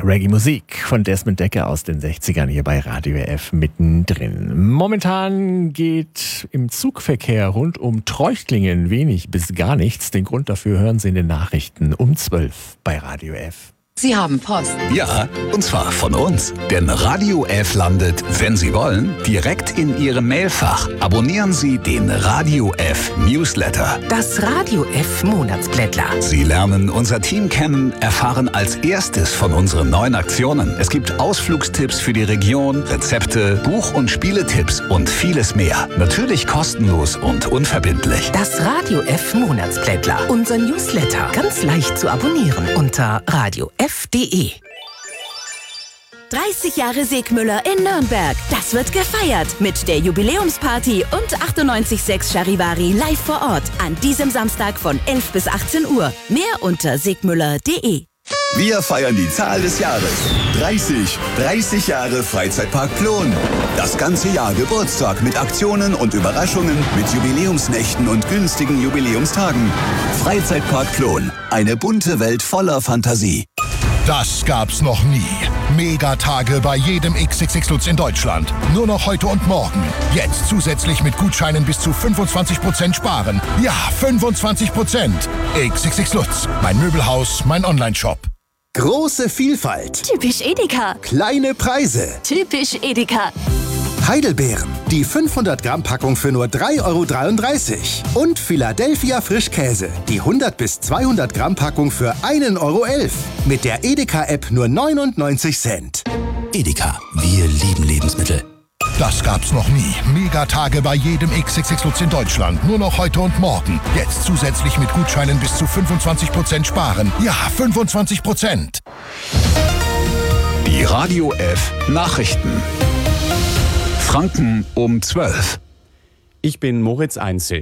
Reggae-Musik von Desmond Dekker aus den 60ern hier bei Radio F mittendrin. Momentan geht im Zugverkehr rund um Treuchtlingen wenig bis gar nichts. Den Grund dafür hören Sie in den Nachrichten um 12 bei Radio F. Sie haben Post. Ja, und zwar von uns. Denn Radio F landet, wenn Sie wollen, direkt in Ihrem Mailfach. Abonnieren Sie den Radio F Newsletter. Das Radio F Monatsblättler. Sie lernen unser Team kennen, erfahren als erstes von unseren neuen Aktionen. Es gibt Ausflugstipps für die Region, Rezepte, Buch- und Spieletipps und vieles mehr. Natürlich kostenlos und unverbindlich. Das Radio F Monatsblättler. Unser Newsletter. Ganz leicht zu abonnieren unter radiof.de. 30 Jahre Segmüller in Nürnberg. Das wird gefeiert mit der Jubiläumsparty und 98.6 Charivari live vor Ort. An diesem Samstag von 11 bis 18 Uhr. Mehr unter segmüller.de. Wir feiern die Zahl des Jahres. 30. 30 Jahre Freizeitpark Plon. Das ganze Jahr Geburtstag mit Aktionen und Überraschungen, mit Jubiläumsnächten und günstigen Jubiläumstagen. Freizeitpark Plon. Eine bunte Welt voller Fantasie. Das gab's noch nie. Megatage bei jedem XXX Lutz in Deutschland. Nur noch heute und morgen. Jetzt zusätzlich mit Gutscheinen bis zu 25% sparen. Ja, 25%. XXX Lutz. Mein Möbelhaus, mein Onlineshop. Große Vielfalt. Typisch Edeka. Kleine Preise. Typisch Edeka. Heidelbeeren. Die 500 Gramm Packung für nur 3,33 €. Und Philadelphia Frischkäse. Die 100 bis 200 Gramm Packung für 1,11 €. Mit der Edeka-App nur 99 Cent. Edeka. Wir lieben Lebensmittel. Das gab's noch nie. Megatage bei jedem XXX Lutz in Deutschland. Nur noch heute und morgen. Jetzt zusätzlich mit Gutscheinen bis zu 25% sparen. Ja, 25%. Die Radio F Nachrichten. Franken um 12. Ich bin Moritz Einzel.